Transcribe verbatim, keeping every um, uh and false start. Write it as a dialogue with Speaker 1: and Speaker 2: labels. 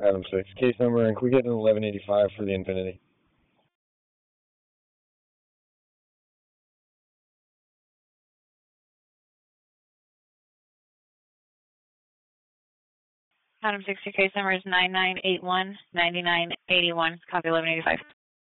Speaker 1: Adam six. Case number, and can we get an eleven eighty-five for the Infinity?
Speaker 2: Adam sixty, case number is nine nine eight one, nine nine eight one, copy eleven eighty-five.